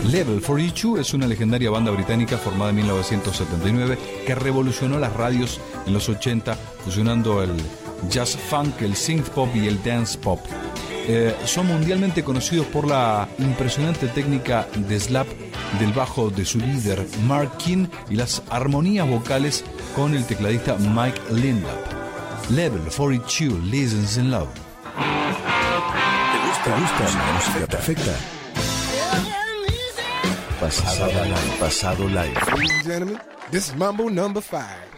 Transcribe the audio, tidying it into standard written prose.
Level 42 es una legendaria banda británica formada en 1979 que revolucionó las radios en los 80, fusionando el jazz funk, el synth pop y el dance pop. Son mundialmente conocidos por la impresionante técnica de slap del bajo de su líder Mark King y las armonías vocales con el tecladista Mike Lindop. Level 42, Lessons in Love. ¿Te gusta la música perfecta? Pasado live. Ladies and gentlemen, this is Mambo number 5.